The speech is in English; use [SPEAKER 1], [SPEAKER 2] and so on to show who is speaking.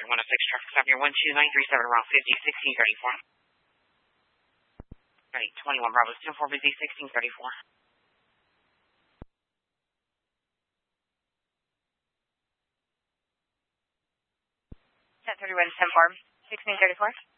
[SPEAKER 1] 106 traffic stop near 12937 around 50, 1634. Right, 21 Bravo, 10-4 busy, 1634. 1031, 10-4, 1634.